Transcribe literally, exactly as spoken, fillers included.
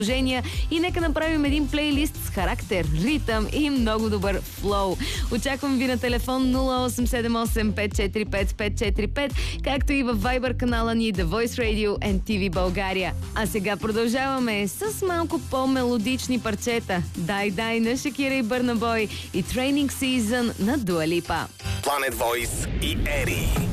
и нека направим един плейлист с характер, ритъм и много добър флоу. Очаквам ви на телефон нула осем седем осем пет четири пет пет четири пет, както и във Viber канала ни The Voice Radio Ен Ти Ви България. А сега продължаваме с малко по-мелодични парчета. Дай Дай на Шакира и Бърна Бой и Training Season на Дуа Липа. Planet Voice и Ери.